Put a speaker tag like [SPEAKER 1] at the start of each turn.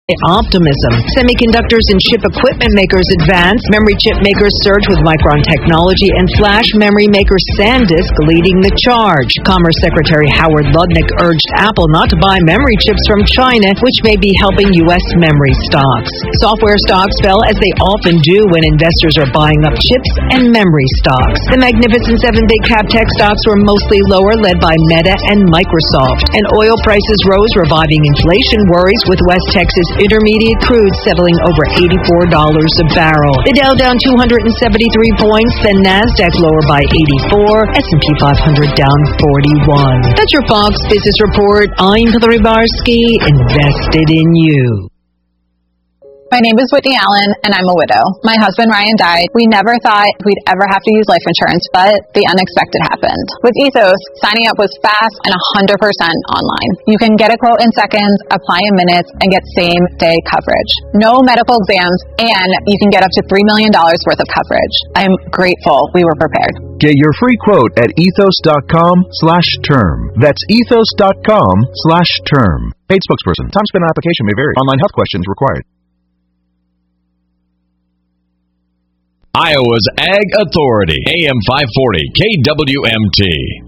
[SPEAKER 1] Optimism. Semiconductors and chip equipment makers advance, memory chip makers surge with Micron technology, and flash memory maker SanDisk leading the charge. Commerce Secretary Howard Lutnick urged Apple not to buy memory chips from China, which may be helping U.S. memory stocks. Software stocks fell as they often do when investors are buying up chips and memory stocks. The Magnificent Seven big cap tech stocks were mostly lower, led by Meta and Microsoft. And oil prices rose, reviving inflation worries, with West Texas Intermediate crude settling over $84 a barrel. The Dow down 273 points, the NASDAQ lower by 84, S&P 500 down 41. That's your Fox Business Report. I'm Hillary Barsky, invested in you.
[SPEAKER 2] My name is Whitney Allen, and I'm a widow. My husband, Ryan, died. We never thought we'd ever have to use life insurance, but the unexpected happened. With Ethos, signing up was fast and 100% online. You can get a quote in seconds, apply in minutes, and get same-day coverage. No medical exams, and you can get up to $3 million worth of coverage. I'm grateful we were prepared.
[SPEAKER 3] Get your free quote at ethos.com/term. That's ethos.com/term. Paid spokesperson. Time spent on application may vary. Online health questions required.
[SPEAKER 4] Iowa's Ag Authority, AM 540, KWMT.